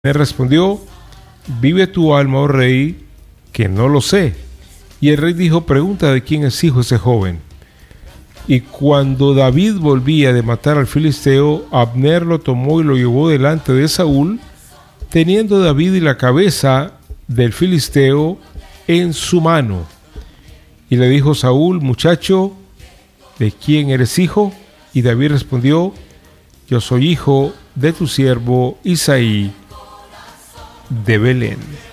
Me respondió: vive tu alma, oh rey, que no lo sé. Y el rey dijo: pregunta de quién es hijo ese joven. Y cuando David volvía de matar al filisteo, Abner lo tomó y lo llevó delante de Saúl, teniendo David la cabeza del filisteo en su mano. Y le dijo Saúl: muchacho, ¿de quién eres hijo? Y David respondió: yo soy hijo de tu siervo Isaí de Belén.